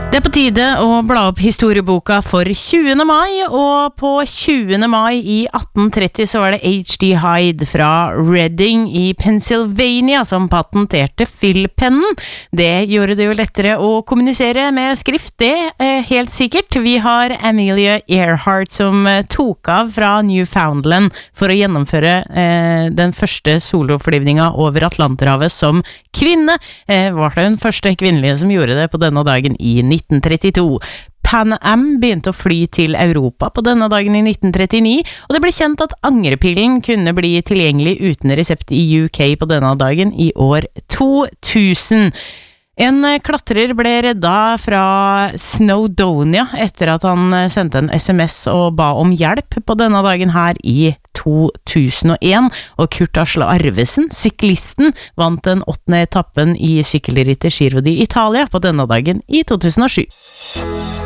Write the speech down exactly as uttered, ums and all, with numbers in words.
Det er på tide å bla opp historieboka for tjuende mai, og på tjuende mai i atten tretti så var det H D Hyde fra Reading i Pennsylvania som patenterte fyllpennen. Det gjorde det jo lettere å kommunisere med skrift, det er helt sikkert. Vi har Amelia Earhart som tok av fra Newfoundland for å gjennomføre eh, den første soloflyvninga over Atlanterhavet som kvinne. Eh, var det den første kvinnelige som gjorde det på denne dagen i nitten trettito. Pan Am begynte å fly til Europa på denne dagen i nitten trettini, og det ble kjent at angrepillen kunne bli tilgjengelig uten resept i U K på denne dagen i år to tusen. En klatrer ble redda fra Snowdonia etter at han sendte en S M S og ba om hjelp på denne dagen her i to tusen og en, og Kurt Asle Arvesen, syklisten, vant den åttende etappen i sykkelrittet Giro d'Italia på denne dagen i to tusen og sju.